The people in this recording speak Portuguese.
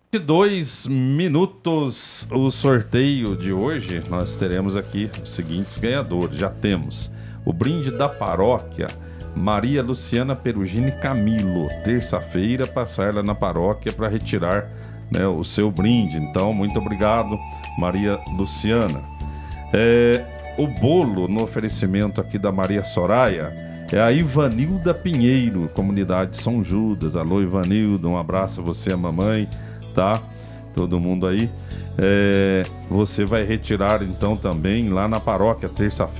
2 minutos, o sorteio de hoje, nós teremos aqui os seguintes ganhadores. Já temos o brinde da paróquia Maria Luciana Perugini Camilo. Terça-feira, passar lá na paróquia para retirar, né, o seu brinde. Então, muito obrigado, Maria Luciana. O bolo no oferecimento aqui da Maria Soraya é a Ivanilda Pinheiro, comunidade São Judas. Alô, Ivanilda, um abraço a você, a mamãe, tá? Todo mundo aí. Você vai retirar então também lá na paróquia terça-feira.